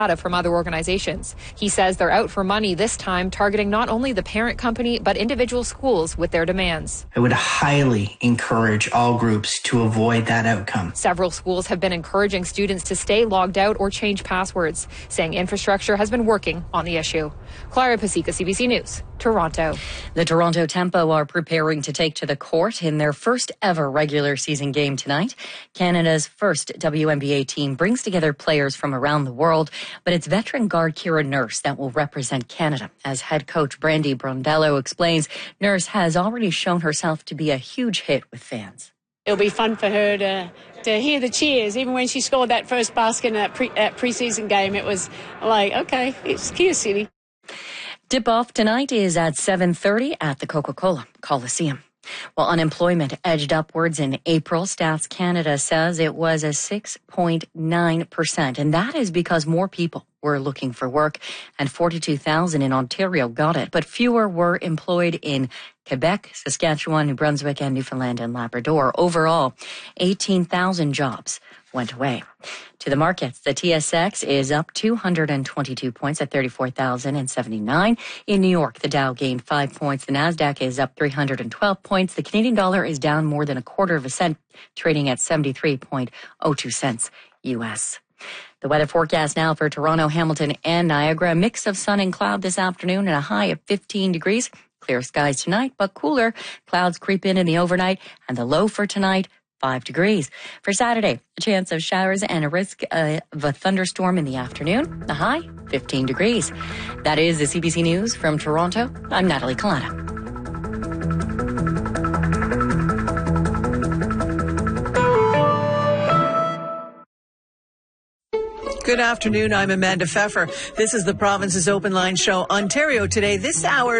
from other organizations. He says they're out for money this time, targeting not only the parent company, but individual schools with their demands. I would highly encourage all groups to avoid that outcome. Several schools have been encouraging students to stay logged out or change passwords, saying infrastructure has been working on the issue. Clara Pasica, CBC News, Toronto. The Toronto Tempo are preparing to take to the court in their first ever regular season game tonight. Canada's first WNBA team brings together players from around the world, but it's veteran guard Kira Nurse that will represent Canada. As head coach Brandy Brondello explains, Nurse has already shown herself to be a huge hit with fans. It'll be fun for her to hear the cheers. Even when she scored that first basket in that preseason game, it was like, okay, it's Kia City. Tip-off tonight is at 7:30 at the Coca-Cola Coliseum. Well, unemployment edged upwards in April. Stats Canada says it was a 6.9%, and that is because more people were looking for work, and 42,000 in Ontario got it, but fewer were employed in Quebec, Saskatchewan, New Brunswick, and Newfoundland and Labrador. Overall, 18,000 jobs went away. To the markets, the TSX is up 222 points at 34,079. In New York, the Dow gained 5 points. The Nasdaq is up 312 points. The Canadian dollar is down more than a quarter of a cent, trading at 73.02 cents U.S. The weather forecast now for Toronto, Hamilton, and Niagara. A mix of sun and cloud this afternoon and a high of 15 degrees. Clear skies tonight, but cooler. Clouds creep in the overnight, and the low for tonight, 5 degrees. For Saturday, a chance of showers and a risk of a thunderstorm in the afternoon. The high, 15 degrees. That is the CBC News from Toronto. I'm Natalie Collada. Good afternoon. I'm Amanda Pfeffer. This is the province's open line show. Ontario today, this hour.